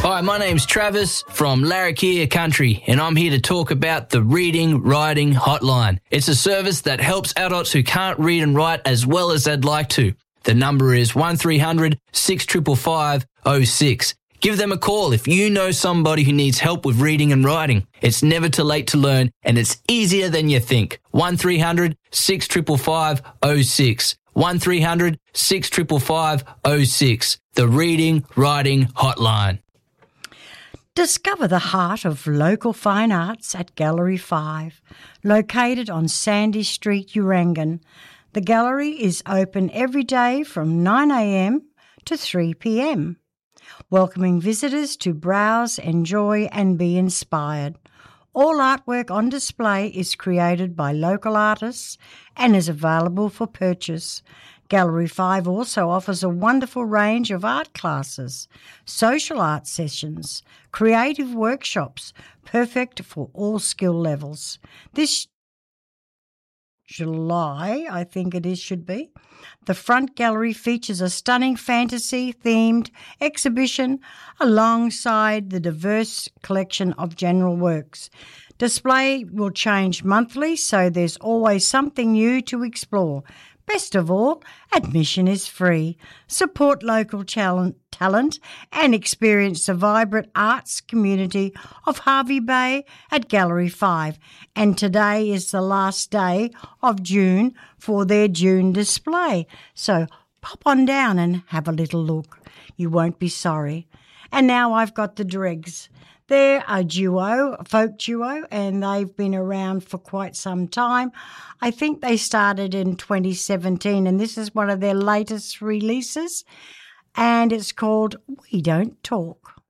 Hi, my name's Travis from Larrakia Country, and I'm here to talk about the Reading Writing Hotline. It's a service that helps adults who can't read and write as well as they'd like to. The number is 1300 655 06. Give them a call if you know somebody who needs help with reading and writing. It's never too late to learn, and it's easier than you think. 1300 655 06. 1300 655 06. The Reading Writing Hotline. Discover the heart of local fine arts at Gallery 5, located on Sandy Street, Urangan. The gallery is open every day from 9 a.m. to 3 p.m, welcoming visitors to browse, enjoy and be inspired. All artwork on display is created by local artists and is available for purchase. Gallery 5 also offers a wonderful range of art classes, social art sessions, creative workshops, perfect for all skill levels. This July, I think should be, the front gallery features a stunning fantasy-themed exhibition alongside the diverse collection of general works. Display will change monthly, so there's always something new to explore. Best of all, admission is free. Support local talent and experience the vibrant arts community of Hervey Bay at Gallery 5. And today is the last day of June for their June display. So pop on down and have a little look. You won't be sorry. And now I've got the Dregs. They're a folk duo, and they've been around for quite some time. I think they started in 2017, and this is one of their latest releases, and it's called We Don't Talk.